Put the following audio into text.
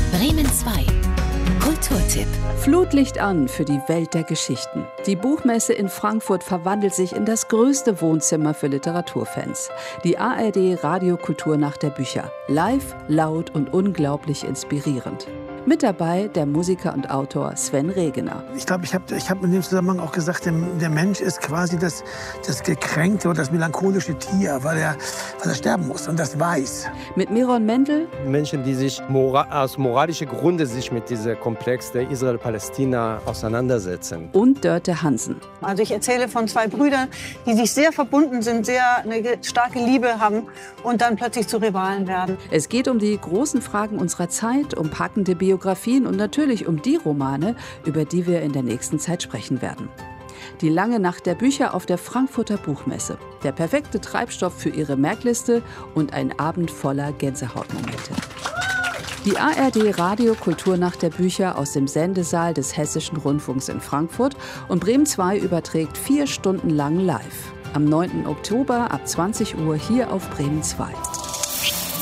Bremen 2. Kulturtipp. Flutlicht an für die Welt der Geschichten. Die Buchmesse in Frankfurt verwandelt sich in das größte Wohnzimmer für Literaturfans. Die ARD Radiokulturnacht der Bücher. Live, laut und unglaublich inspirierend. Mit dabei der Musiker und Autor Sven Regener. Ich glaube, ich hab in dem Zusammenhang auch gesagt, der Mensch ist quasi das gekränkte und das melancholische Tier, weil er sterben muss und das weiß. Mit Miron Mendel. Menschen, die sich aus moralischen Gründen sich mit diesem Komplex der Israel-Palästina auseinandersetzen. Und Dörte Hansen. Also ich erzähle von zwei Brüdern, die sich sehr verbunden sind, sehr eine starke Liebe haben und dann plötzlich zu Rivalen werden. Es geht um die großen Fragen unserer Zeit, um packende Biografien und natürlich um die Romane, über die wir in der nächsten Zeit sprechen werden. Die lange Nacht der Bücher auf der Frankfurter Buchmesse. Der perfekte Treibstoff für Ihre Merkliste und ein Abend voller Gänsehautmomente. Die ARD Radiokulturnacht der Bücher aus dem Sendesaal des Hessischen Rundfunks in Frankfurt und Bremen 2 überträgt 4 Stunden lang live. Am 9. Oktober ab 20 Uhr hier auf Bremen 2.